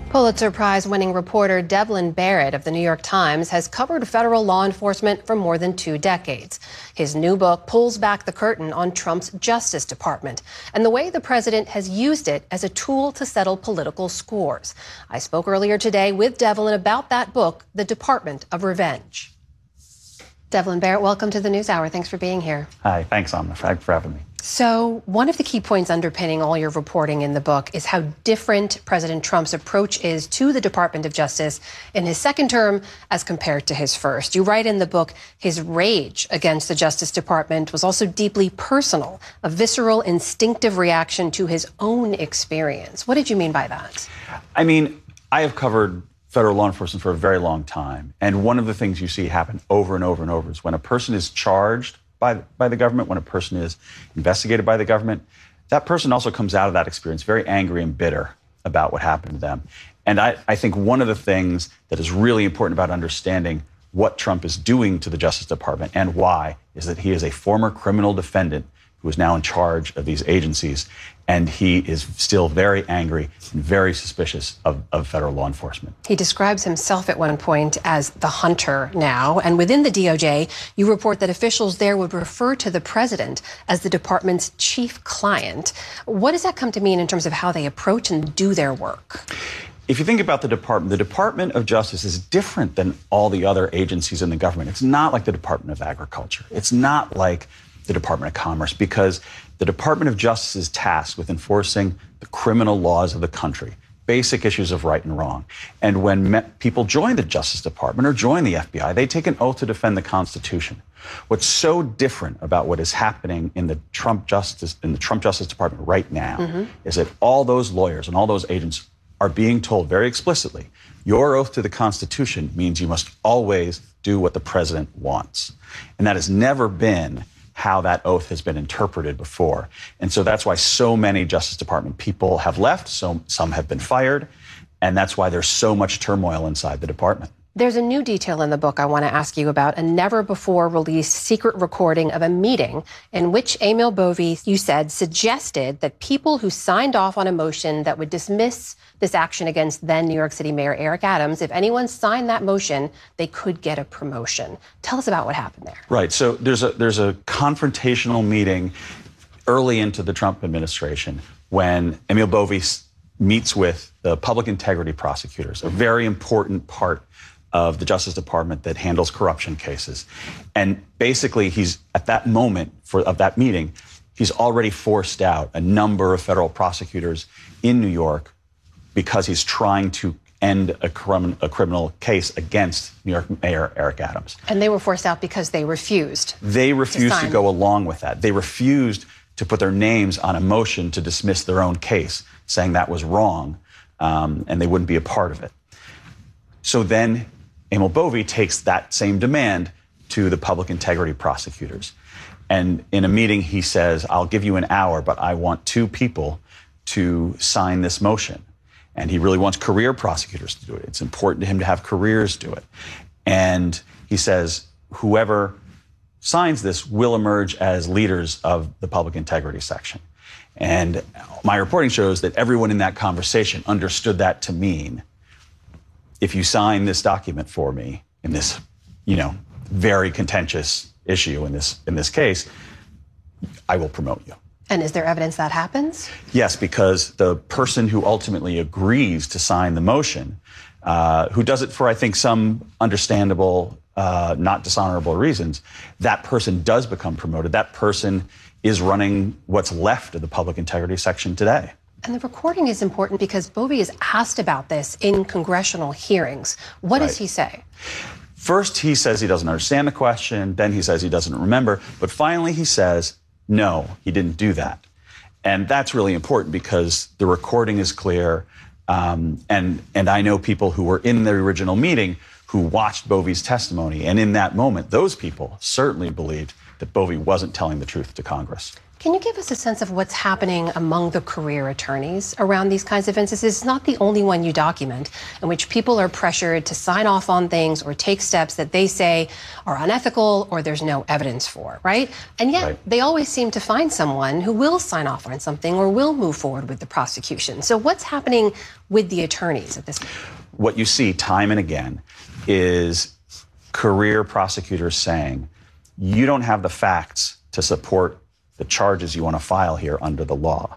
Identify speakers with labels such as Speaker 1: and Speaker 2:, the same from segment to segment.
Speaker 1: Pulitzer Prize-winning reporter Devlin Barrett of the New York Times has covered federal law enforcement for more than 2 decades. His new book pulls back the curtain on Trump's Justice Department and the way the president has used it as a tool to settle political scores. I spoke earlier today with Devlin about that book, The Department of Revenge. Devlin Barrett, welcome to the NewsHour. Thanks for being here.
Speaker 2: Hi, thanks, Amna, for having me.
Speaker 1: So one of the key points underpinning all your reporting in the book is how different President Trump's approach is to the Department of Justice in his second term as compared to his first. You write in the book, his rage against the Justice Department was also deeply personal, a visceral, instinctive reaction to his own experience. What did you mean by that?
Speaker 2: I mean, I have covered federal law enforcement for a very long time. And one of the things you see happen over and over and over is when a person is charged by the government, when a person is investigated by the government, that person also comes out of that experience very angry and bitter about what happened to them. And I think one of the things that is really important about understanding what Trump is doing to the Justice Department and why is that he is a former criminal defendant who is now in charge of these agencies. And he is still very angry and very suspicious of federal law enforcement.
Speaker 1: He describes himself at one point as the hunter now. And within the DOJ, you report that officials there would refer to the president as the department's chief client. What does that come to mean in terms of how they approach and do their work?
Speaker 2: If you think about the Department of Justice is different than all the other agencies in the government. It's not like the Department of Agriculture. It's not like the Department of Commerce, because the Department of Justice is tasked with enforcing the criminal laws of the country, basic issues of right and wrong. And when people join the Justice Department or join the FBI, they take an oath to defend the Constitution. What's so different about what is happening in the Trump Justice Department right now is that all those lawyers and all those agents are being told very explicitly, your oath to the Constitution means you must always do what the president wants. And that has never been how that oath has been interpreted before. And so that's why so many Justice Department people have left, some have been fired, and that's why there's so much turmoil inside the department.
Speaker 1: There's a new detail in the book I want to ask you about, a never-before-released secret recording of a meeting in which Emil Bovie, you said, suggested that people who signed off on a motion that would dismiss this action against then New York City Mayor Eric Adams, if anyone signed that motion, they could get a promotion. Tell us about what happened there.
Speaker 2: Right. So there's a confrontational meeting early into the Trump administration when Emil Bovie meets with the public integrity prosecutors, a very important part of the Justice Department that handles corruption cases. And basically, he's at that moment of that meeting, he's already forced out a number of federal prosecutors in New York because he's trying to end a criminal case against New York Mayor Eric Adams.
Speaker 1: And they were forced out because they refused.
Speaker 2: They refused to go along with that. They refused to put their names on a motion to dismiss their own case, saying that was wrong, and they wouldn't be a part of it. So then Emil Bovie takes that same demand to the public integrity prosecutors. And in a meeting, he says, I'll give you an hour, but I want 2 people to sign this motion. And he really wants career prosecutors to do it. It's important to him to have careers do it. And he says, whoever signs this will emerge as leaders of the public integrity section. And my reporting shows that everyone in that conversation understood that to mean, if you sign this document for me in this, very contentious issue in this case, I will promote you.
Speaker 1: And is there evidence that happens?
Speaker 2: Yes, because the person who ultimately agrees to sign the motion, who does it for, I think, some understandable, not dishonorable reasons, that person does become promoted. That person is running what's left of the public integrity section today.
Speaker 1: And the recording is important because Bovie is asked about this in congressional hearings. What does he say?
Speaker 2: First, he says he doesn't understand the question. Then he says he doesn't remember. But finally, he says, no, he didn't do that. And that's really important because the recording is clear. And I know people who were in the original meeting who watched Bovie's testimony. And in that moment, those people certainly believed that Bovie wasn't telling the truth to Congress.
Speaker 1: Can you give us a sense of what's happening among the career attorneys around these kinds of instances? It's not the only one you document in which people are pressured to sign off on things or take steps that they say are unethical or there's no evidence for, right? And yet they always seem to find someone who will sign off on something or will move forward with the prosecution. So what's happening with the attorneys at this point?
Speaker 2: What you see time and again is career prosecutors saying, you don't have the facts to support the charges you want to file here under the law.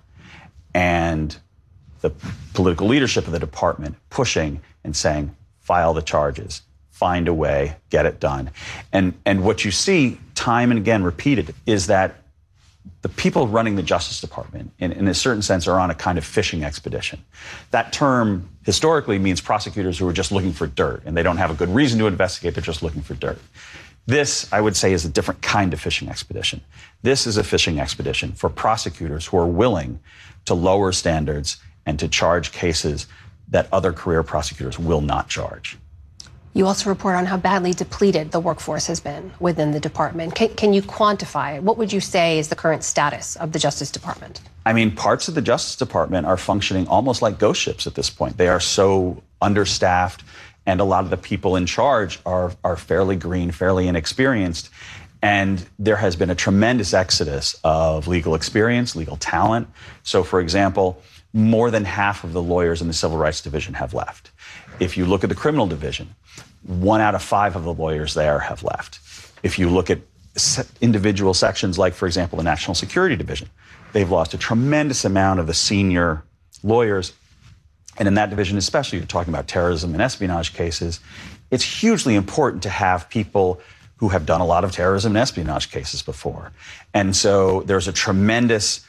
Speaker 2: And the political leadership of the department pushing and saying, file the charges, find a way, get it done. And what you see time and again repeated is that the people running the Justice Department, in a certain sense, are on a kind of fishing expedition. That term historically means prosecutors who are just looking for dirt, and they don't have a good reason to investigate, they're just looking for dirt. This, I would say, is a different kind of fishing expedition. This is a fishing expedition for prosecutors who are willing to lower standards and to charge cases that other career prosecutors will not charge.
Speaker 1: You also report on how badly depleted the workforce has been within the department. Can you quantify it? What would you say is the current status of the Justice Department?
Speaker 2: I mean, parts of the Justice Department are functioning almost like ghost ships at this point. They are so understaffed, and a lot of the people in charge are fairly green, fairly inexperienced. And there has been a tremendous exodus of legal experience, legal talent. So, for example, more than half of the lawyers in the Civil Rights Division have left. If you look at the Criminal Division, 1 out of 5 of the lawyers there have left. If you look at individual sections like, for example, the National Security Division, they've lost a tremendous amount of the senior lawyers. And in that division especially, you're talking about terrorism and espionage cases, it's hugely important to have people who have done a lot of terrorism and espionage cases before. And so there's a tremendous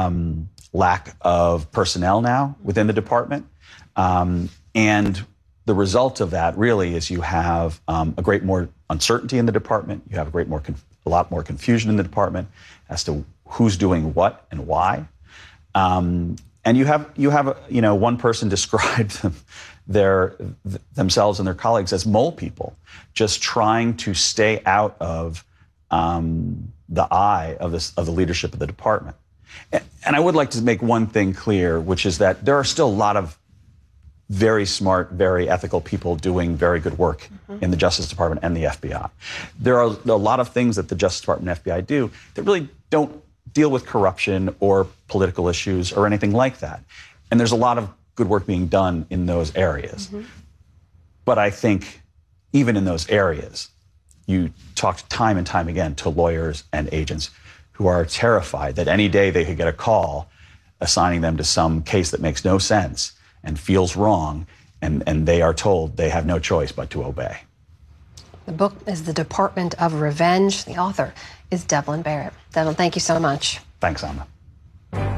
Speaker 2: lack of personnel now within the department. And the result of that really is you have a great more uncertainty in the department. You have a lot more confusion in the department as to who's doing what and why. And you have one person described themselves and their colleagues as mole people, just trying to stay out of the eye of the leadership of the department. And I would like to make one thing clear, which is that there are still a lot of very smart, very ethical people doing very good work in the Justice Department and the FBI. There are a lot of things that the Justice Department and FBI do that really don't deal with corruption or political issues or anything like that. And there's a lot of good work being done in those areas. But I think even in those areas, you talk time and time again to lawyers and agents who are terrified that any day they could get a call assigning them to some case that makes no sense and feels wrong, and they are told they have no choice but to obey.
Speaker 1: The book is The Department of Revenge. The author is Devlin Barrett. Devlin, thank you so much.
Speaker 2: Thanks, Anna.